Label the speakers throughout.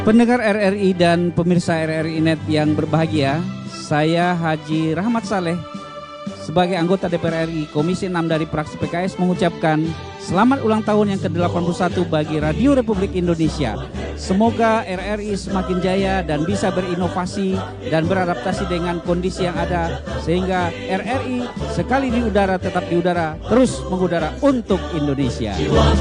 Speaker 1: Pendengar RRI dan pemirsa RRI Net yang berbahagia, saya Haji Rahmat Saleh sebagai anggota DPR RI Komisi 6 dari fraksi PKS mengucapkan selamat ulang tahun yang ke-81 bagi Radio Republik Indonesia. Semoga RRI semakin jaya dan bisa berinovasi dan beradaptasi dengan kondisi yang ada, sehingga RRI sekali di udara tetap di udara, terus mengudara untuk Indonesia.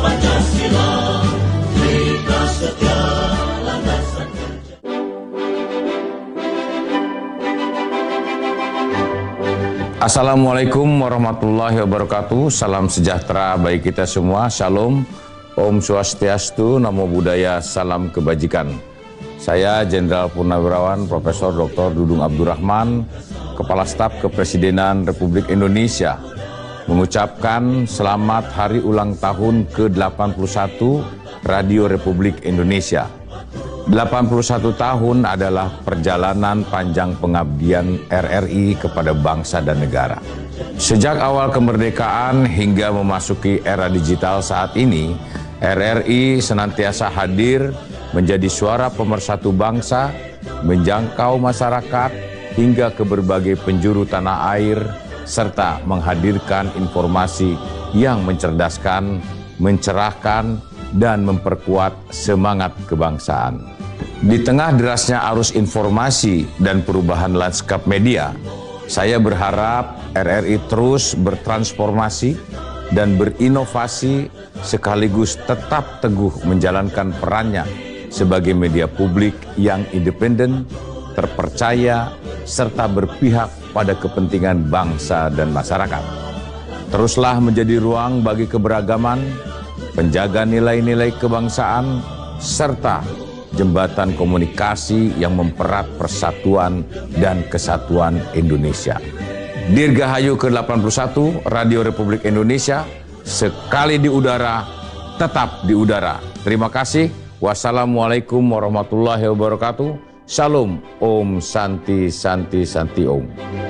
Speaker 2: Assalamualaikum warahmatullahi wabarakatuh. Salam sejahtera bagi kita semua. Shalom, Om Swastiastu, Namo Buddhaya, salam kebajikan. Saya Jenderal Purnawirawan Profesor Dr. Dudung Abdurrahman, Kepala Staf Kepresidenan Republik Indonesia, mengucapkan selamat hari ulang tahun ke-81 Radio Republik Indonesia. 81 tahun adalah perjalanan panjang pengabdian RRI kepada bangsa dan negara. Sejak awal kemerdekaan hingga memasuki era digital saat ini, RRI senantiasa hadir menjadi suara pemersatu bangsa, menjangkau masyarakat hingga ke berbagai penjuru tanah air, serta menghadirkan informasi yang mencerdaskan, mencerahkan, dan memperkuat semangat kebangsaan. Di tengah derasnya arus informasi dan perubahan lanskap media, saya berharap RRI terus bertransformasi dan berinovasi sekaligus tetap teguh menjalankan perannya sebagai media publik yang independen, terpercaya, serta berpihak pada kepentingan bangsa dan masyarakat. Teruslah menjadi ruang bagi keberagaman, penjaga nilai-nilai kebangsaan, serta jembatan komunikasi yang mempererat persatuan dan kesatuan Indonesia. Dirgahayu ke-81 Radio Republik Indonesia, sekali di udara, tetap di udara. Terima kasih. Wassalamualaikum warahmatullahi wabarakatuh. Shalom, Om Santi Santi Santi Om.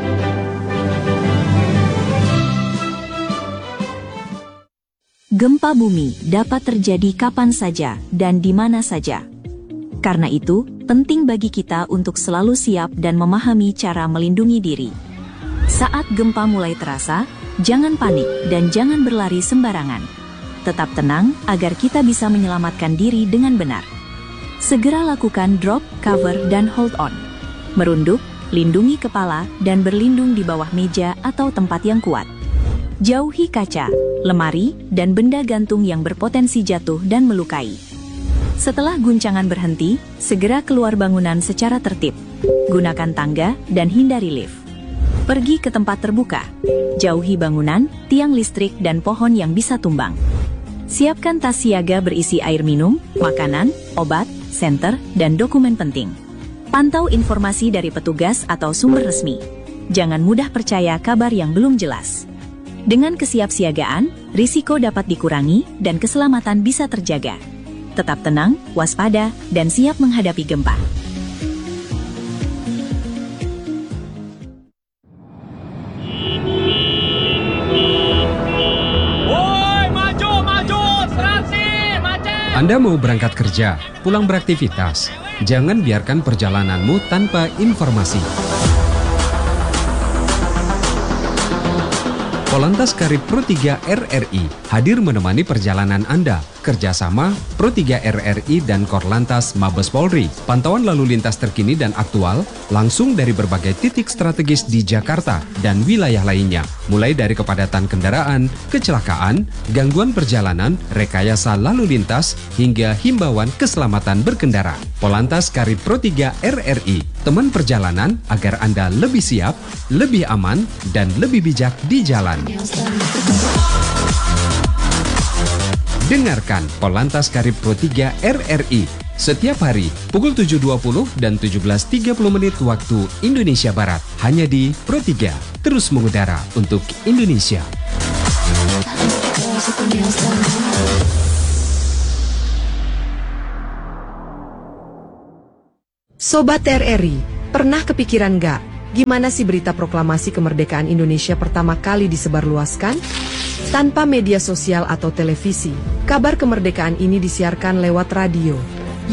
Speaker 3: Gempa bumi dapat terjadi kapan saja dan di mana saja. Karena itu, penting bagi kita untuk selalu siap dan memahami cara melindungi diri. Saat gempa mulai terasa, jangan panik dan jangan berlari sembarangan. Tetap tenang agar kita bisa menyelamatkan diri dengan benar. Segera lakukan drop, cover, dan hold on. Merunduk, lindungi kepala, dan berlindung di bawah meja atau tempat yang kuat. Jauhi kaca, lemari, dan benda gantung yang berpotensi jatuh dan melukai. Setelah guncangan berhenti, segera keluar bangunan secara tertib. Gunakan tangga dan hindari lift. Pergi ke tempat terbuka. Jauhi bangunan, tiang listrik, dan pohon yang bisa tumbang. Siapkan tas siaga berisi air minum, makanan, obat, senter, dan dokumen penting. Pantau informasi dari petugas atau sumber resmi. Jangan mudah percaya kabar yang belum jelas. Dengan kesiapsiagaan, risiko dapat dikurangi dan keselamatan bisa terjaga. Tetap tenang, waspada, dan siap menghadapi gempa.
Speaker 4: Woi, maju, serasi, macet.
Speaker 5: Anda mau berangkat kerja, pulang beraktivitas, jangan biarkan perjalananmu tanpa informasi. Polantas Karib Pro 3 RRI hadir menemani perjalanan Anda. Kerjasama Pro 3 RRI dan Korlantas Mabes Polri. Pantauan lalu lintas terkini dan aktual langsung dari berbagai titik strategis di Jakarta dan wilayah lainnya. Mulai dari kepadatan kendaraan, kecelakaan, gangguan perjalanan, rekayasa lalu lintas, hingga himbauan keselamatan berkendara. Polantas Karib Pro 3 RRI, teman perjalanan agar Anda lebih siap, lebih aman, dan lebih bijak di jalan. Dengarkan Polantas Karib Pro 3 RRI setiap hari pukul 7.20 dan 17.30 menit waktu Indonesia Barat. Hanya di Pro 3, terus mengudara untuk Indonesia.
Speaker 6: Sobat RRI, pernah kepikiran nggak? Gimana sih berita proklamasi kemerdekaan Indonesia pertama kali disebarluaskan? Tanpa media sosial atau televisi, kabar kemerdekaan ini disiarkan lewat radio. Yuk,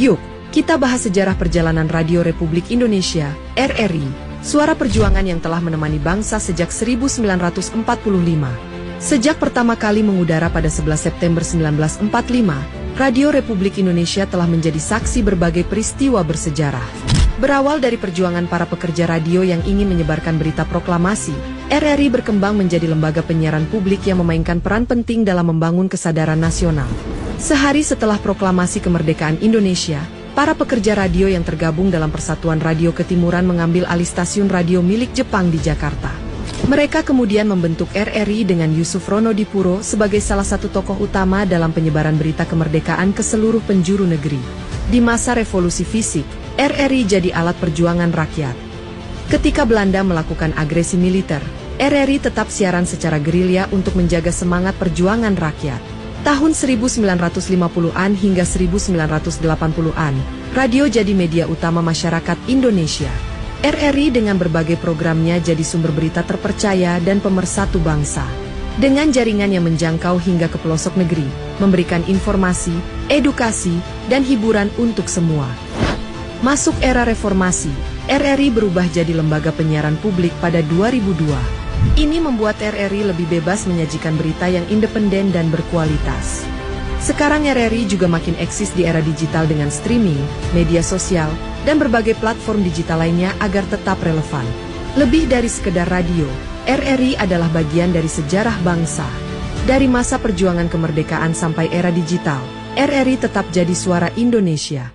Speaker 6: Kita bahas sejarah perjalanan Radio Republik Indonesia, RRI, suara perjuangan yang telah menemani bangsa sejak 1945. Sejak pertama kali mengudara pada 11 September 1945, Radio Republik Indonesia telah menjadi saksi berbagai peristiwa bersejarah. Berawal dari perjuangan para pekerja radio yang ingin menyebarkan berita proklamasi, RRI berkembang menjadi lembaga penyiaran publik yang memainkan peran penting dalam membangun kesadaran nasional. Sehari setelah proklamasi kemerdekaan Indonesia, para pekerja radio yang tergabung dalam Persatuan Radio Ketimuran mengambil alih stasiun radio milik Jepang di Jakarta. Mereka kemudian membentuk RRI dengan Yusuf Ronodipuro sebagai salah satu tokoh utama dalam penyebaran berita kemerdekaan ke seluruh penjuru negeri. Di masa revolusi fisik, RRI jadi alat perjuangan rakyat. Ketika Belanda melakukan agresi militer, RRI tetap siaran secara gerilya untuk menjaga semangat perjuangan rakyat. Tahun 1950-an hingga 1980-an, radio jadi media utama masyarakat Indonesia. RRI dengan berbagai programnya jadi sumber berita terpercaya dan pemersatu bangsa. Dengan jaringan yang menjangkau hingga ke pelosok negeri, memberikan informasi, edukasi, dan hiburan untuk semua. Masuk era reformasi, RRI berubah jadi lembaga penyiaran publik pada 2002. Ini membuat RRI lebih bebas menyajikan berita yang independen dan berkualitas. Sekarang RRI juga makin eksis di era digital dengan streaming, media sosial, dan berbagai platform digital lainnya agar tetap relevan. Lebih dari sekedar radio, RRI adalah bagian dari sejarah bangsa. Dari masa perjuangan kemerdekaan sampai era digital, RRI tetap jadi suara Indonesia.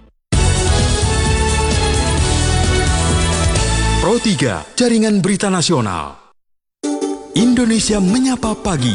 Speaker 7: Pro 3, Jaringan Berita Nasional. Indonesia Menyapa Pagi.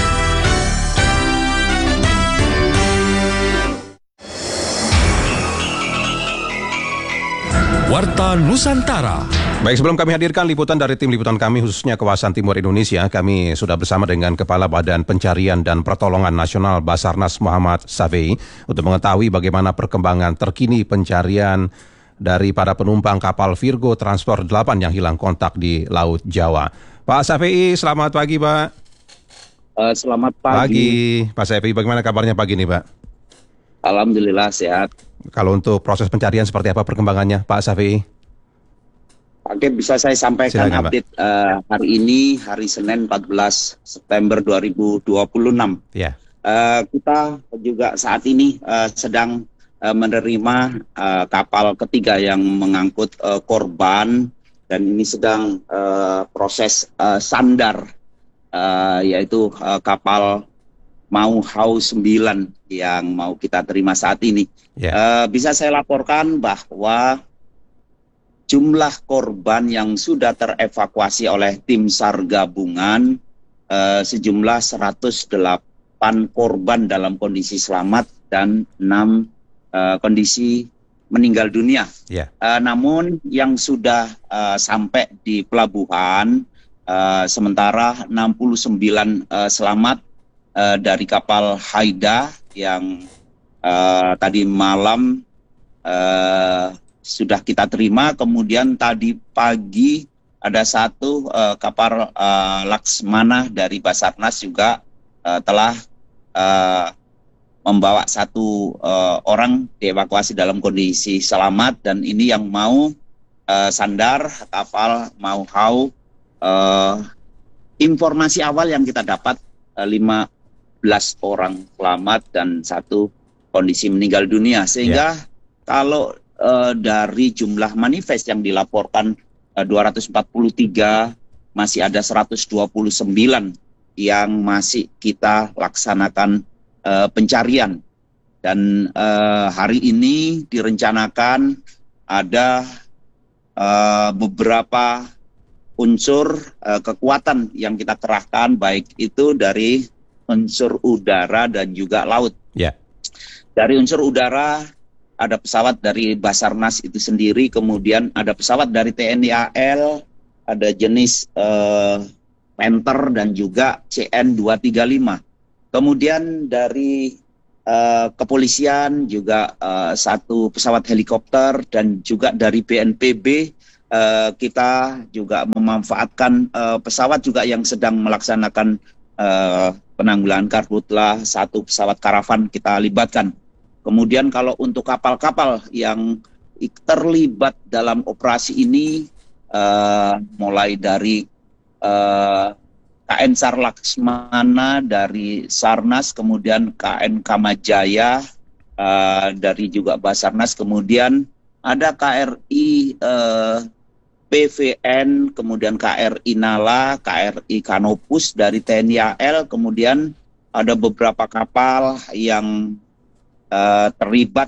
Speaker 7: Warta Nusantara.
Speaker 8: Baik, sebelum kami hadirkan liputan dari tim liputan kami khususnya kawasan Timur Indonesia, kami sudah bersama dengan Kepala Badan Pencarian dan Pertolongan Nasional Basarnas Muhammad Safei untuk mengetahui bagaimana perkembangan terkini pencarian dari para penumpang kapal Virgo Transport 8 yang hilang kontak di Laut Jawa. Pak Safei, selamat pagi, Pak.
Speaker 9: Selamat pagi.
Speaker 8: Pak Safei, bagaimana kabarnya pagi ini, Pak?
Speaker 9: Alhamdulillah sehat.
Speaker 8: Kalau untuk proses pencarian seperti apa perkembangannya, Pak Safei?
Speaker 9: Oke, bisa saya sampaikan. Silakan, update hari ini, hari Senin 14 September 2026.
Speaker 8: Ya.
Speaker 9: Kita juga saat ini sedang menerima kapal ketiga yang mengangkut korban, dan ini sedang proses sandar, yaitu kapal Mau Hau 9 yang mau kita terima saat ini. Bisa saya laporkan bahwa jumlah korban yang sudah terevakuasi oleh tim SAR gabungan sejumlah 108 korban dalam kondisi selamat dan 6 kondisi meninggal dunia. Namun yang sudah sampai di pelabuhan sementara 69 selamat dari kapal Haida yang tadi malam sudah kita terima. Kemudian tadi pagi ada satu kapal Laksmana dari Basarnas juga telah membawa satu orang dievakuasi dalam kondisi selamat, dan ini yang mau sandar kapal Mau Hau. Informasi awal yang kita dapat 15 orang selamat dan 1 kondisi meninggal dunia, sehingga kalau dari jumlah manifest yang dilaporkan 243, masih ada 129 yang masih kita laksanakan pencarian. Dan hari ini direncanakan ada beberapa unsur kekuatan yang kita kerahkan, baik itu dari unsur udara dan juga laut. Dari unsur udara ada pesawat dari Basarnas itu sendiri, kemudian ada pesawat dari TNI AL, ada jenis Panther dan juga CN-235. Kemudian dari kepolisian juga 1 pesawat helikopter, dan juga dari BNPB kita juga memanfaatkan pesawat juga yang sedang melaksanakan penanggulangan karhutlah, 1 pesawat karavan kita libatkan. Kemudian kalau untuk kapal-kapal yang terlibat dalam operasi ini, mulai dari KN SAR Laksmana dari Sarnas, kemudian KN Kamajaya dari juga Basarnas, kemudian ada KRI PVN, kemudian KRI Nala, KRI Kanopus dari TNI AL, kemudian ada beberapa kapal yang terlibat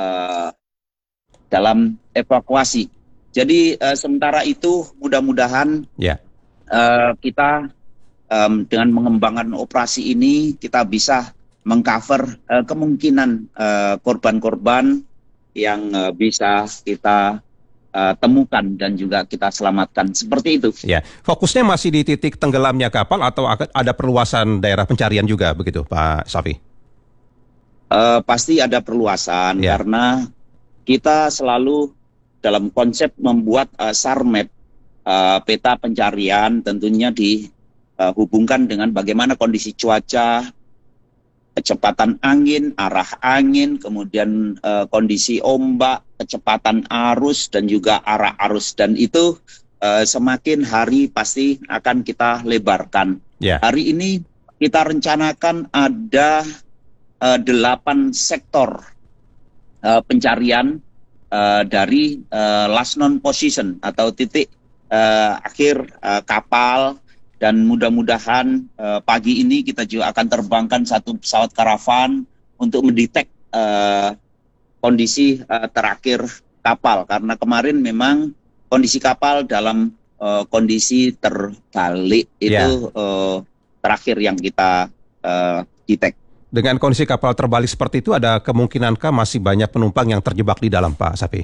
Speaker 9: dalam evakuasi. Jadi sementara itu mudah-mudahan kita dengan mengembangkan operasi ini kita bisa mengcover kemungkinan korban-korban yang bisa kita temukan dan juga kita selamatkan, seperti itu.
Speaker 8: Ya, fokusnya masih di titik tenggelamnya kapal atau ada perluasan daerah pencarian juga begitu, Pak Safi?
Speaker 9: Pasti ada perluasan karena kita selalu dalam konsep membuat SAR map, peta pencarian, tentunya dihubungkan dengan bagaimana kondisi cuaca, kecepatan angin, arah angin, kemudian kondisi ombak, kecepatan arus, dan juga arah arus. Dan itu semakin hari pasti akan kita lebarkan. Hari ini kita rencanakan ada 8 sektor pencarian dari last known position atau titik akhir kapal, dan mudah-mudahan pagi ini kita juga akan terbangkan satu pesawat karavan untuk mendetek kondisi terakhir kapal, karena kemarin memang kondisi kapal dalam kondisi terbalik itu terakhir yang kita detek.
Speaker 8: Dengan kondisi kapal terbalik seperti itu, ada kemungkinankah masih banyak penumpang yang terjebak di dalam, Pak Safi?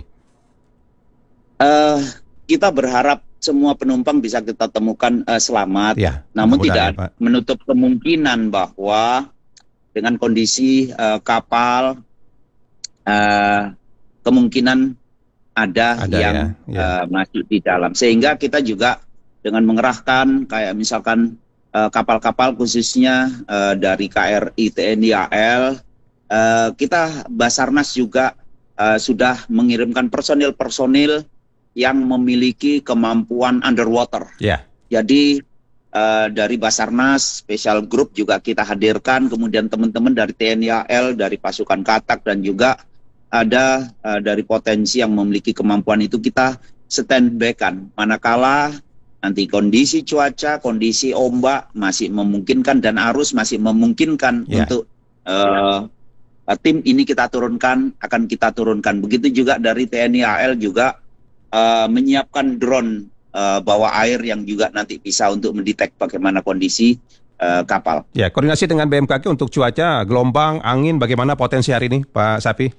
Speaker 9: Kita berharap semua penumpang bisa kita temukan selamat, namun tidak menutup kemungkinan bahwa dengan kondisi kapal kemungkinan ada yang masuk di dalam. Sehingga kita juga dengan mengerahkan kayak misalkan kapal-kapal khususnya dari KRI TNI AL, kita Basarnas juga sudah mengirimkan personil-personil yang memiliki kemampuan underwater. Jadi dari Basarnas Special Group juga kita hadirkan, kemudian teman-teman dari TNI AL, dari pasukan Katak, dan juga ada dari potensi yang memiliki kemampuan itu kita standby-kan. Manakala nanti kondisi cuaca, kondisi ombak masih memungkinkan dan arus masih memungkinkan untuk tim ini kita turunkan, akan kita turunkan. Begitu juga dari TNI AL juga menyiapkan drone bawah air yang juga nanti bisa untuk mendetek bagaimana kondisi kapal.
Speaker 8: Ya, koordinasi dengan BMKG untuk cuaca, gelombang, angin, bagaimana potensi hari ini, Pak Safi?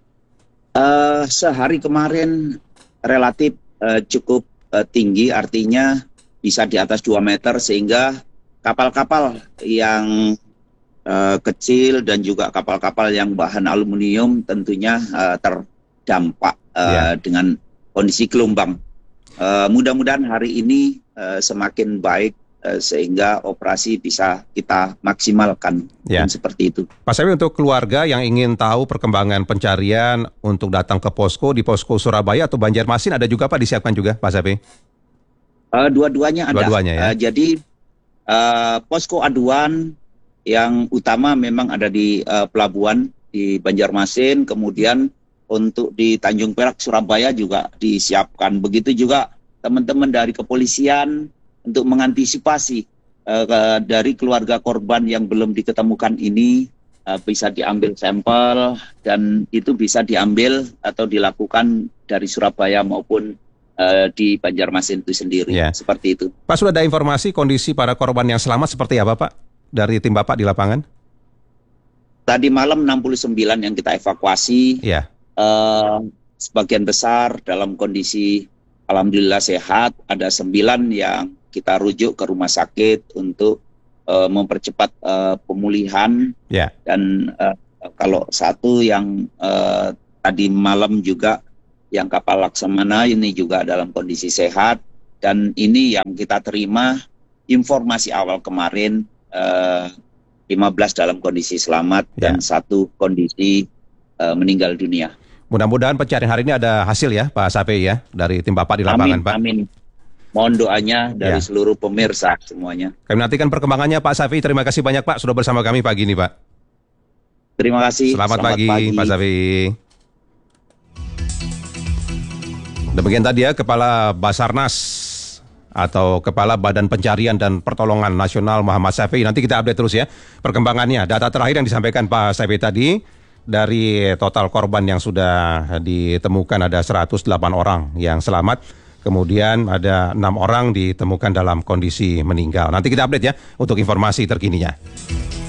Speaker 9: Sehari kemarin relatif cukup tinggi, artinya bisa di atas 2 meter, sehingga kapal-kapal yang kecil dan juga kapal-kapal yang bahan aluminium tentunya terdampak dengan kondisi gelombang. Mudah-mudahan hari ini semakin baik sehingga operasi bisa kita maksimalkan seperti itu.
Speaker 8: Pak Safi, untuk keluarga yang ingin tahu perkembangan pencarian untuk datang ke posko, di posko Surabaya atau Banjarmasin ada juga Pak, disiapkan juga Pak Safi?
Speaker 9: Dua-duanya ada. Jadi posko aduan yang utama memang ada di pelabuhan di Banjarmasin, kemudian untuk di Tanjung Perak Surabaya juga disiapkan. Begitu juga teman-teman dari kepolisian untuk mengantisipasi dari keluarga korban yang belum diketemukan ini bisa diambil sampel, dan itu bisa diambil atau dilakukan dari Surabaya maupun di Banjarmasin itu sendiri. Seperti itu.
Speaker 8: Pak, sudah ada informasi kondisi para korban yang selamat seperti apa Pak dari tim Bapak di lapangan?
Speaker 9: Tadi malam 69 yang kita evakuasi, sebagian besar dalam kondisi alhamdulillah sehat, ada 9 yang kita rujuk ke rumah sakit untuk mempercepat pemulihan. Dan kalau satu yang tadi malam juga yang kapal Laksamana ini juga dalam kondisi sehat, dan ini yang kita terima informasi awal kemarin 15 dalam kondisi selamat dan satu kondisi meninggal dunia.
Speaker 8: Mudah-mudahan pencarian hari ini ada hasil ya Pak Safei ya dari tim Bapak di lapangan Pak.
Speaker 9: Amin. Mohon doanya dari seluruh pemirsa semuanya.
Speaker 8: Kami nantikan perkembangannya Pak Safei. Terima kasih banyak Pak sudah bersama kami pagi ini Pak.
Speaker 9: Terima kasih.
Speaker 8: Selamat pagi Pak Safei. Demikian tadi ya Kepala Basarnas atau Kepala Badan Pencarian dan Pertolongan Nasional Muhammad Safei. Nanti kita update terus ya perkembangannya. Data terakhir yang disampaikan Pak Safei tadi, dari total korban yang sudah ditemukan ada 108 orang yang selamat. Kemudian ada 6 orang ditemukan dalam kondisi meninggal. Nanti kita update ya untuk informasi terkininya.